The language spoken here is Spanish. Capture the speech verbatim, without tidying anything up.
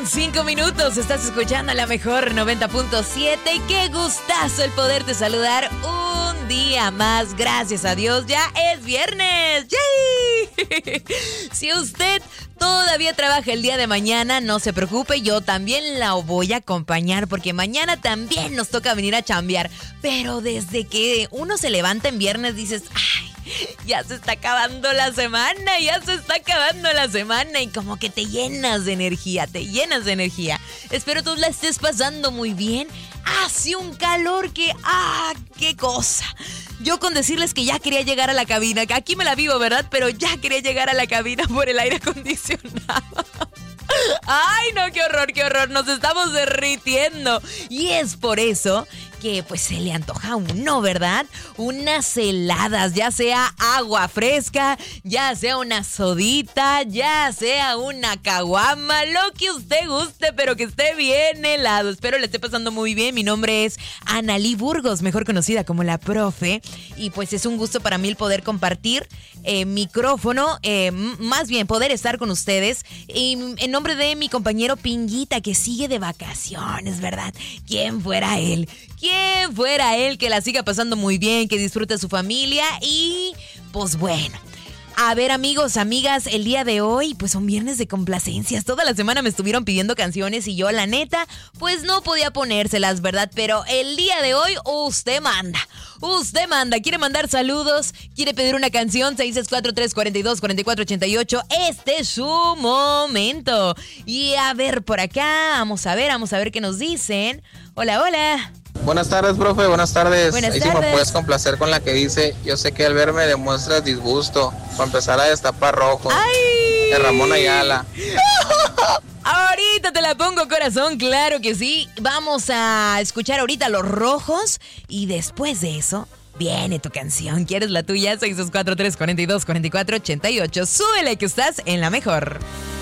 Cinco minutos, estás escuchando la mejor noventa punto siete y qué gustazo el poderte saludar un día más. Gracias a Dios, ya es viernes. ¡Yay! Si usted todavía trabaja el día de mañana, no se preocupe, yo también la voy a acompañar porque mañana también nos toca venir a chambear. Pero desde que uno se levanta en viernes dices, ¡ay! Ya se está acabando la semana, ya se está acabando la semana y como que te llenas de energía, te llenas de energía. Espero tú la estés pasando muy bien. Hace un calor que, ¡ah, qué cosa! Yo con decirles que ya quería llegar a la cabina, que aquí me la vivo, ¿verdad? Pero ya quería llegar a la cabina por el aire acondicionado. ¡Ay, no, qué horror, qué horror! Nos estamos derritiendo. Y es por eso que pues se le antoja a uno, ¿verdad? Unas heladas, ya sea agua fresca, ya sea una sodita, ya sea una caguama, lo que usted guste, pero que esté bien helado. Espero le esté pasando muy bien. Mi nombre es Analí Burgos, mejor conocida como la profe. Y pues es un gusto para mí el poder compartir eh, micrófono, eh, m- más bien poder estar con ustedes. Y en nombre de mi compañero Pinguita, que sigue de vacaciones, ¿verdad? ¿Quién fuera él? ¿Quién fuera él que la siga pasando muy bien, que disfrute a su familia? Y pues bueno, a ver amigos, amigas, el día de hoy pues son viernes de complacencias. Toda la semana me estuvieron pidiendo canciones y yo la neta pues no podía ponérselas, ¿verdad? Pero el día de hoy usted manda. Usted manda, quiere mandar saludos, quiere pedir una canción, seis seis cuatro, tres cuatro dos, cuatro cuatro ocho ocho. Este es su momento. Y a ver por acá, vamos a ver, vamos a ver qué nos dicen. Hola, hola. Buenas tardes, profe, buenas tardes. Buenas Ahí tardes. sí me puedes complacer con la que dice: yo sé que al verme demuestras disgusto, para empezar a destapar rojo. ¡Ay! De Ramón Ayala. Ahorita te la pongo, corazón, claro que sí. Vamos a escuchar ahorita Los Rojos y después de eso viene tu canción. ¿Quieres la tuya? seis dos cuatro, tres cuatro dos, cuatro cuatro ocho ocho. Súbele que estás en la mejor.